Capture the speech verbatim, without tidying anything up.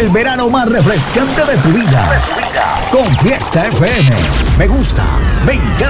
el verano más refrescante de tu vida. Con Fiesta F M. Me gusta, me encanta.